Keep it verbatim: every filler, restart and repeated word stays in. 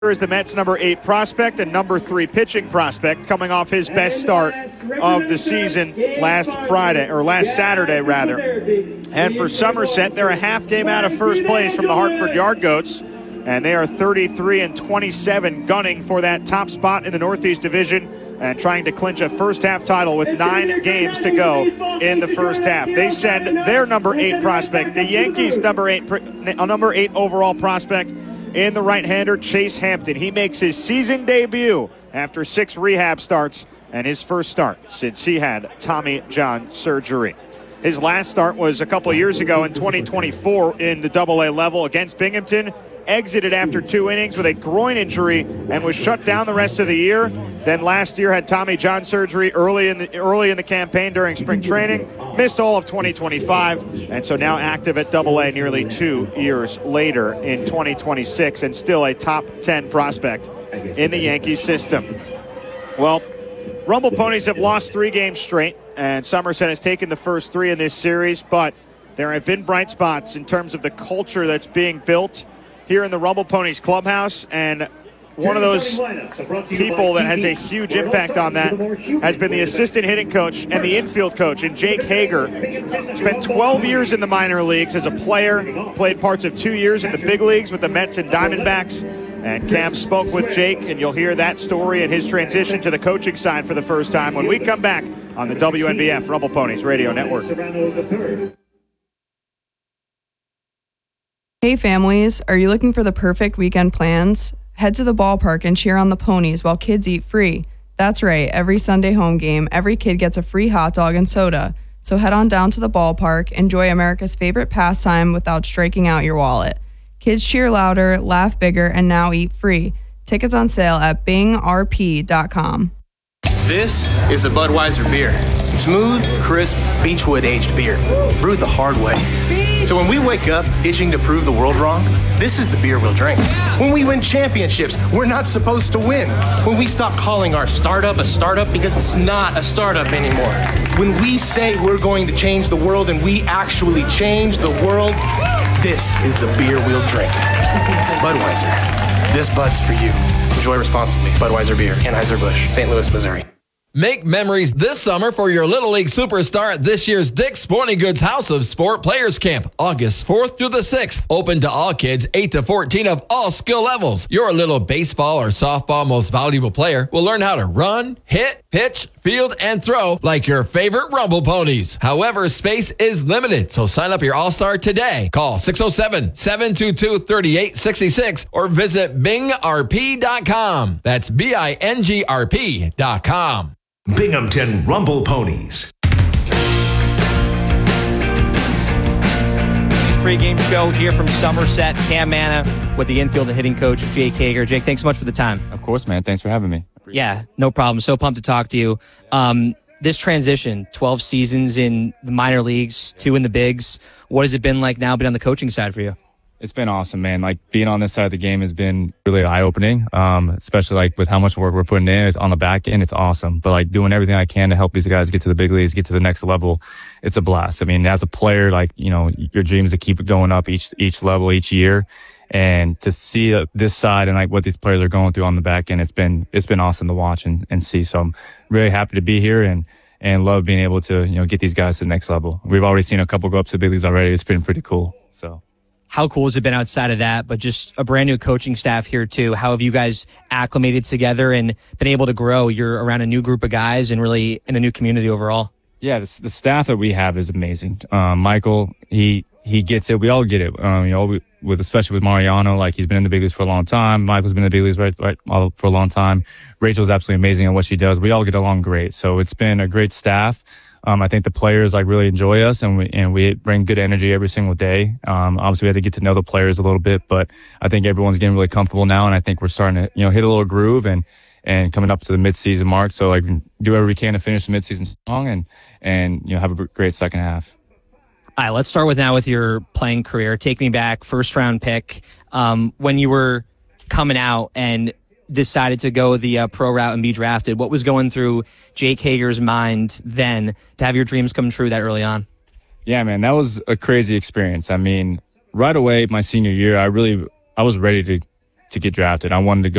is the Mets' number eight prospect and number three pitching prospect, coming off his best start of the season last Friday, or last Saturday, rather. And for Somerset, they're a half game out of first place from the Hartford Yard Goats, and they are thirty-three and twenty-seven, gunning for that top spot in the Northeast Division and trying to clinch a first-half title with nine games to go in the first half. They send their number eight prospect, the Yankees' number eight, number eight overall prospect, in the right-hander, Chase Hampton. He makes his season debut after six rehab starts and his first start since he had Tommy John surgery. His last start was a couple of years ago in twenty twenty-four in the double A level against Binghamton. Exited after two innings with a groin injury and was shut down the rest of the year. Then last year had Tommy John surgery early in the early in the campaign during spring training. Missed all of twenty twenty-five, and so now active at double A nearly two years later in twenty twenty-six, and still a top ten prospect in the Yankees system. Well, Rumble Ponies have lost three games straight, and Somerset has taken the first three in this series, but there have been bright spots in terms of the culture that's being built here in the Rumble Ponies clubhouse, and one of those people that has a huge impact on that has been the assistant hitting coach and the infield coach, and Jake Hager. Spent twelve years in the minor leagues as a player, played parts of two years in the big leagues with the Mets and Diamondbacks. And Cam spoke with Jake, and you'll hear that story and his transition to the coaching side for the first time when we come back on the W N B F Rumble Ponies Radio Network. Hey families, are you looking for the perfect weekend plans? Head to the ballpark and cheer on the ponies while kids eat free. That's right, every Sunday home game, every kid gets a free hot dog and soda. So head on down to the ballpark, enjoy America's favorite pastime without striking out your wallet. Kids cheer louder, laugh bigger, and now eat free. Tickets on sale at bing r p dot com. This is a Budweiser beer. Smooth, crisp, Beechwood aged beer, brewed the hard way. So when we wake up itching to prove the world wrong, this is the beer we'll drink. When we win championships, we're not supposed to win. When we stop calling our startup a startup because it's not a startup anymore. When we say we're going to change the world and we actually change the world, this is the beer we'll drink. Budweiser. This Bud's for you. Enjoy responsibly. Budweiser Beer, Anheuser-Busch, Saint Louis, Missouri. Make memories this summer for your Little League superstar at this year's Dick's Sporting Goods House of Sport Players Camp, August fourth through the sixth. Open to all kids eight to fourteen of all skill levels. Your little baseball or softball most valuable player will learn how to run, hit, pitch, field, and throw like your favorite Rumble Ponies. However, space is limited, so sign up your All-Star today. Call six oh seven, seven two two, three eight six six or visit bing r p dot com. That's B I N G R P dot com. Binghamton Rumble Ponies. Pre-game show here from Somerset. Cam Manna with the infield and hitting coach, Jake Hager. Jake, thanks so much for the time. Of course, man. Thanks for having me. Yeah, no problem. So pumped to talk to you. Um, this transition, twelve seasons in the minor leagues, two in the bigs. What has it been like now being on the coaching side for you? It's been awesome, man. Like, being on this side of the game has been really eye-opening, um, especially, like, with how much work we're putting in. It's on the back end, it's awesome. But, like, doing everything I can to help these guys get to the big leagues, get to the next level, it's a blast. I mean, as a player, like, you know, your dream is to keep it going up each each level, each year. And to see uh, this side and, like, what these players are going through on the back end, it's been it's been awesome to watch and, and see. So I'm really happy to be here and, and love being able to, you know, get these guys to the next level. We've already seen a couple go up to the big leagues already. It's been pretty cool, so. How cool has it been outside of that, but just a brand new coaching staff here too? How have you guys acclimated together and been able to grow? You're around a new group of guys and really in a new community overall. Yeah, the, the staff that we have is amazing. Um, Michael, he he gets it. We all get it. Um, you know, we, with especially with Mariano, like, he's been in the big leagues for a long time. Michael's been in the big leagues right, right for a long time. Rachel's absolutely amazing at what she does. We all get along great. So it's been a great staff. Um, I think the players, like, really enjoy us, and we and we bring good energy every single day. Um, obviously we had to get to know the players a little bit, but I think everyone's getting really comfortable now, and I think we're starting to, you know, hit a little groove and and coming up to the midseason mark. So, like, do whatever we can to finish the midseason strong and and you know, have a great second half. All right, let's start with now with your playing career. Take me back, first round pick, um, when you were coming out and decided to go the uh, pro route and be drafted. What was going through Jake Hager's mind then to have your dreams come true that early on? Yeah, man, that was a crazy experience. I mean, right away, my senior year, I really, I was ready to to get drafted. I wanted to go